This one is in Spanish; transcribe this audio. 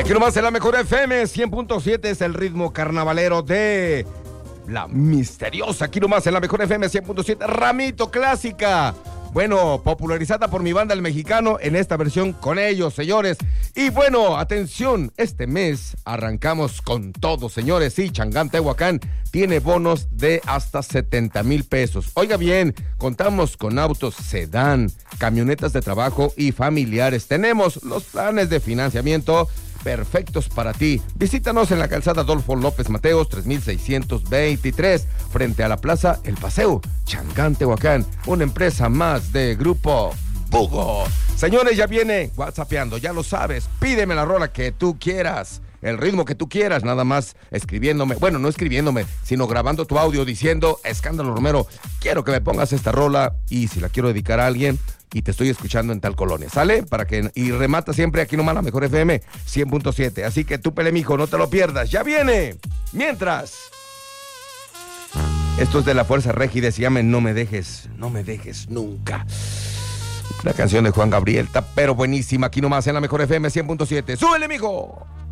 Aquí nomás en la mejor FM 100.7 es el ritmo carnavalero de la misteriosa. Aquí nomás en la mejor FM 100.7, Ramito Clásica. Bueno, popularizada por mi banda El Mexicano en esta versión con ellos, señores. Y bueno, atención, este mes arrancamos con todo, señores. Sí, Changán Tehuacán tiene bonos de hasta 70,000 pesos. Oiga bien, contamos con autos sedán, camionetas de trabajo y familiares. Tenemos los planes de financiamiento perfectos para ti. Visítanos en la calzada Adolfo López Mateos, 3623, frente a la Plaza El Paseo, Changán Tehuacán, una empresa más de Grupo Bugo. Señores, ya viene WhatsAppeando, ya lo sabes, pídeme la rola que tú quieras, el ritmo que tú quieras, nada más escribiéndome, bueno, no escribiéndome, sino grabando tu audio diciendo, Escándalo Romero, quiero que me pongas esta rola y si la quiero dedicar a alguien y te estoy escuchando en tal colonia, ¿sale? Y remata siempre aquí nomás la mejor FM 100.7, así que tú, pelemijo, no te lo pierdas, ya viene. Mientras, esto es de la Fuerza Régida, se llama No me dejes nunca. La canción de Juan Gabriel, está pero buenísima, aquí nomás en la mejor FM 100.7. ¡Súbele, mijo!